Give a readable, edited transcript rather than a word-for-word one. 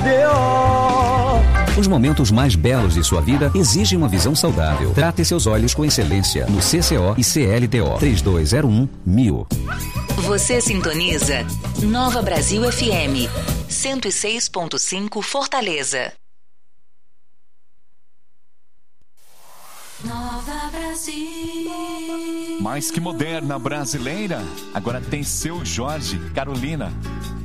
Os momentos mais belos de sua vida exigem uma visão saudável. Trate seus olhos com excelência no CCO e CLTO 3201-1000. Você sintoniza Nova Brasil FM 106.5 Fortaleza. Nova Brasil. Mais que moderna brasileira, agora tem Seu Jorge, Carolina.